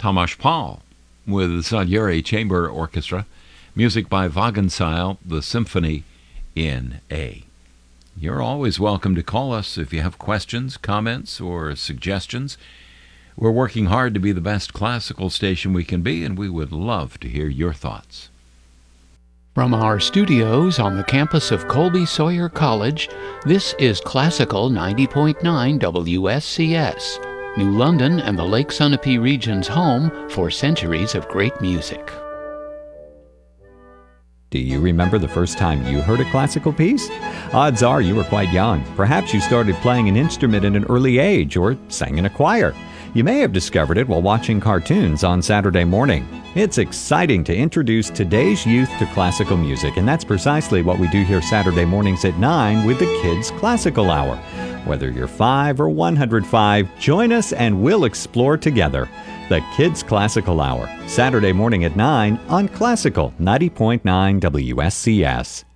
Tomasz Paul with the Salieri Chamber Orchestra. Music by Wagenseil, the Symphony in A. You're always welcome to call us if you have questions, comments, or suggestions. We're working hard to be the best classical station we can be, and we would love to hear your thoughts. From our studios on the campus of Colby Sawyer College, this is Classical 90.9 WSCS, New London and the Lake Sunapee region's home for centuries of great music. Do you remember the first time you heard a classical piece? Odds are you were quite young. Perhaps you started playing an instrument at an early age or sang in a choir. You may have discovered it while watching cartoons on Saturday morning. It's exciting to introduce today's youth to classical music, and that's precisely what we do here Saturday mornings at 9 with the Kids Classical Hour. Whether you're 5 or 105, join us and we'll explore together. The Kids Classical Hour, Saturday morning at 9 on Classical 90.9 WSCS.